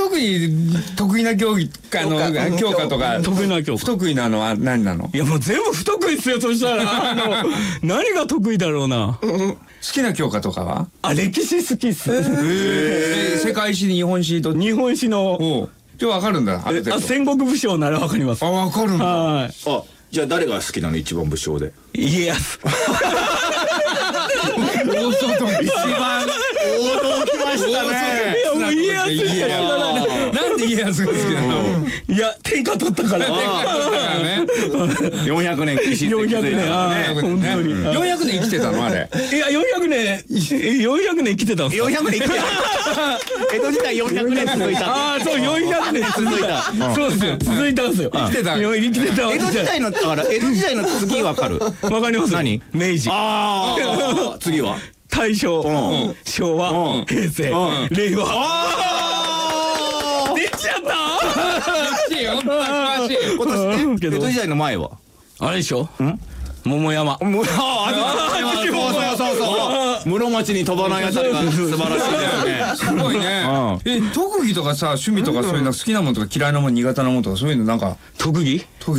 特に得意な競技教科とか得意な教科、 不得意なのは何なの？ いやもう全部不得意ですよ。そしたら何が得意だろうな。 好きな教科とかは？ 歴史好きっす。 世界史、日本史と日本史のじゃあ分かるんだ。 戦国武将なら分かります。 分かるんだ。 はい。 じゃあ誰が好きなの一番武将で？ 家康。 一番王道来ましたね。 いやもう家康しか知らない。 なんで家康が好きなの？ いや天下取ったから。 400年騎士って 400年本当に 400年生きてたのあれ？ いや400年生きてたんですか？ 400年生きてた。江戸時代400年続いた。 そう400年続いた。そうですよ、続いたんですよ。 生きてた。 江戸時代のだから江戸時代の次わかる？ わかります。 何？ 明治。 次は大正、昭和、平成、令和。出ちゃった。 江戸時代の前はあれでしょ？桃山。 そう室町に飛ばないあたりが素晴らしいですね。 すごいね。特技とかさ、趣味とかそういうの好きなものとか嫌いなもの苦手なものとかそういうのなんか特技？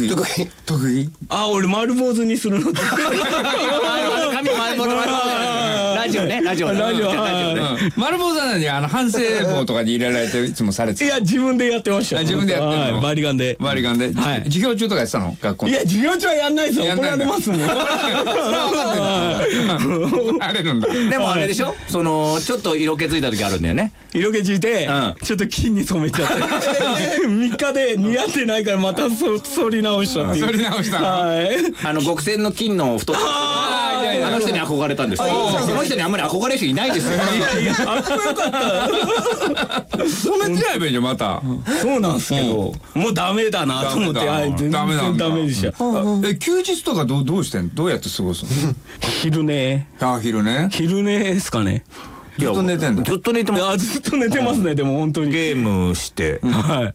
俺丸坊主にするの。 髪丸坊主。ラジオね、ラジオ。 丸坊主なのに反省棒とかに入れられていつもされてた。 いや自分でやってました。 自分でやってるの？ バリガンで。 授業中とかやってたの？学校。 いや授業中はやんないですよ。怒られますもん。 あれなんだ。 でもあれでしょ、そのちょっと色気づいた時あるんだよね。 色気づいてちょっと金に染めちゃって3日で似合ってないからまた剃り直したっていう。 剃り直した。 極戦の金の太あの人に憧れたんです。その人にあんまり憧れる人いないですよ。 いやかっこよかった。 染めてないべじゃまた。 そうなんですけどもうダメだなと思って全然ダメでした。 休日とかどうしてん？どうやって過ごすの？ 昼寝。 昼寝？ 昼寝ですかね。 ずっと寝てんだ。 ずっと寝てます。 ずっと寝てますね。でも本当にゲームしてはい。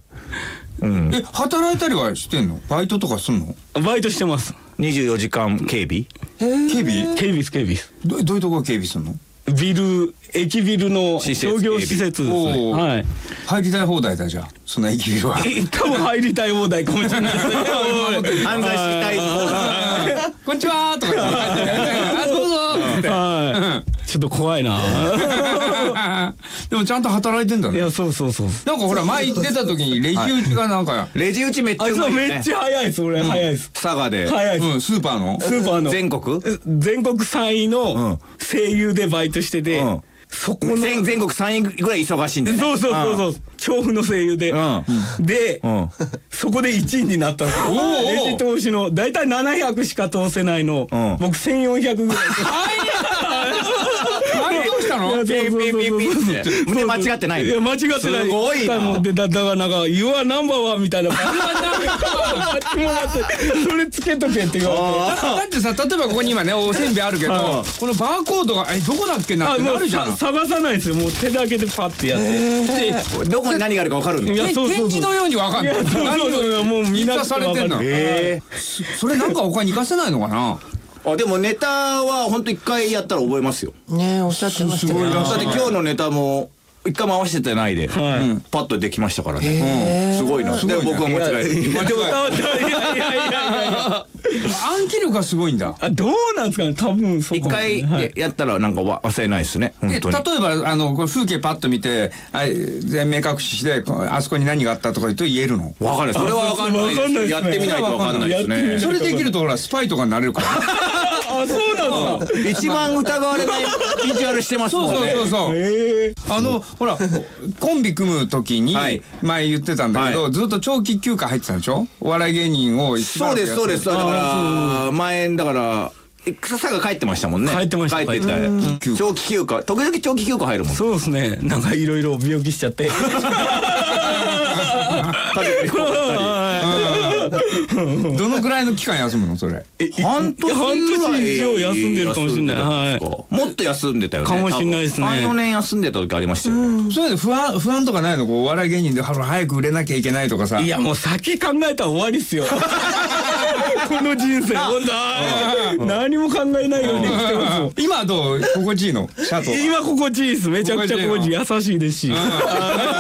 働いたりはしてんの？バイトとかすんの？ バイトしてます。 24時間警備？ 警備です。どういうところ警備するの？ 駅ビルの商業施設ですね。はい。 入りたい放題だじゃあ。その駅ビルは。 多分入りたい放題かもしれないですね。 犯罪したい放題。 こんにちはとか言って。どうぞ。 はい。ちょっと怖いな。 でもちゃんと働いてんだね。 いやそう。 なんかほら前出た時にレジ打ちがなんか。 レジ打ちめっちゃうまいね。 めっちゃ早いです。俺早いです。 佐賀で。 早いです。 スーパーの。 全国 3位の声優でバイトしてて。そこの全国3位ぐらい忙しいんだよね。 そう調布の声優ででそこで1位になったんですよ。レジ通しのだいたい700しか通せないの僕1400ぐらい。 どうしたの？ 胸間違ってない。 いや間違ってない。 すごいな。 だからなんか「You are number one」みたいな。それつけとけって言われて。 だってさ、例えばここに今ねおせんべいあるけどこのバーコードがどこだっけなってなるじゃん。 探さないですよ。もう手だけでパッてやって。 どこに何があるか分かるんだよ。 展示のように分かんない。 もうみんなされてんの。それなんか他に活かせないのかな。 でもネタは本当一回やったら覚えますよ。 ね、おっしゃってましたね。 だって今日のネタも一回も合わせてないでパッとできましたからね。すごいな。で僕は間違えた。 暗記力がすごいんだ。 どうなんですかね。多分一回やったらなんか忘れないですね。本当に。 例えばこれ風景パッと見て全面隠ししてあそこに何があったとか言うと言えるの？ 分かんない。それは分かんないです。やってみないと分かんないですね。 それできるとほらスパイとかになれるから。 あ、そうなんですか。 一番疑われないビジュアルしてますもんね。 そうほらコンビ組む時に前言ってたんだけどずっと長期休暇入ってたんでしょ？お笑い芸人をそうです。だから前だから草が帰ってましたもんね。 帰ってました。 帰ってた。長期休暇時々長期休暇入るもん。 そうですね。なんかいろいろ病気しちゃって。 どのくらいの期間休むのそれ？ 半年以上休んでるかもしれない。 もっと休んでたよね。 かもしれないですね。 3、4年休んでた時ありましたよね。 そういうの不安とかないの？お笑い芸人で早く売れなきゃいけないとかさ。 いやもう先考えたら終わりっすよ。この人生本当何も考えないようにしてます。 今どう？心地いいの？シャトー。 今心地いいです。めちゃくちゃ心地いい。優しいですし。